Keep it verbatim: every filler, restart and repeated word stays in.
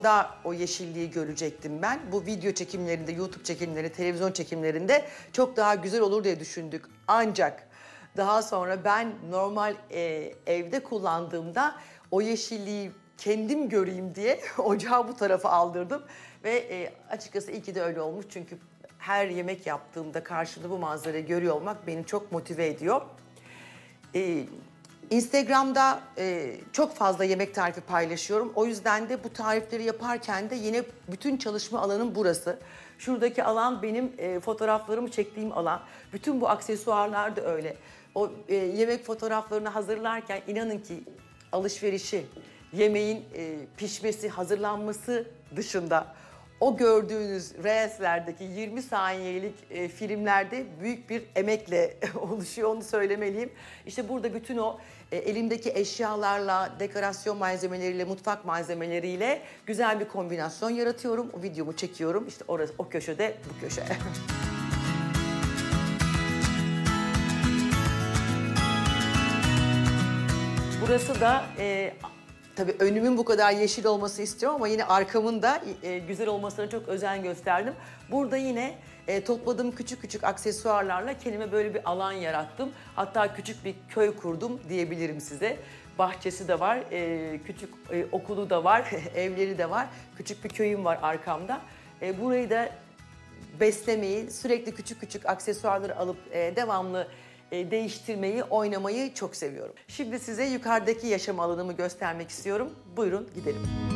da o yeşilliği görecektim ben. Bu video çekimlerinde, YouTube çekimlerinde, televizyon çekimlerinde çok daha güzel olur diye düşündük. Ancak daha sonra ben normal e, evde kullandığımda o yeşilliği kendim göreyim diye ocağı bu tarafa aldırdım. Ve e, açıkçası iyi ki de öyle olmuş. Çünkü her yemek yaptığımda karşımda bu manzarayı görüyor olmak beni çok motive ediyor. E, Instagram'da e, çok fazla yemek tarifi paylaşıyorum. O yüzden de bu tarifleri yaparken de yine bütün çalışma alanım burası. Şuradaki alan benim e, fotoğraflarımı çektiğim alan. Bütün bu aksesuarlar da öyle. O e, yemek fotoğraflarını hazırlarken inanın ki alışverişi, yemeğin e, pişmesi, hazırlanması dışında o gördüğünüz Reels'lerdeki yirmi saniyelik e, filmlerde büyük bir emekle oluşuyor, onu söylemeliyim. İşte burada bütün o e, elimdeki eşyalarla, dekorasyon malzemeleriyle, mutfak malzemeleriyle güzel bir kombinasyon yaratıyorum. O videomu çekiyorum. İşte orası, o köşede, bu köşe. Burası da e, tabii önümün bu kadar yeşil olması istiyorum ama yine arkamın da e, güzel olmasına çok özen gösterdim. Burada yine e, topladığım küçük küçük aksesuarlarla kendime böyle bir alan yarattım. Hatta küçük bir köy kurdum diyebilirim size. Bahçesi de var, e, küçük e, okulu da var, evleri de var. Küçük bir köyüm var arkamda. E, burayı da beslemeyi, sürekli küçük küçük aksesuarları alıp e, devamlı e, değiştirmeyi, oynamayı çok seviyorum. Şimdi size yukarıdaki yaşam alanımı göstermek istiyorum. Buyurun gidelim.